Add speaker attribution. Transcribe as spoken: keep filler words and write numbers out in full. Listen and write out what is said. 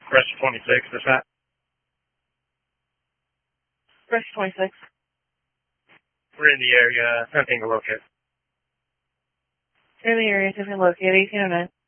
Speaker 1: Rest twenty-six, is that?
Speaker 2: Rest twenty-six.
Speaker 1: We're in the area, attempting to locate.
Speaker 2: In the area, attempting to locate eighteen oh nine.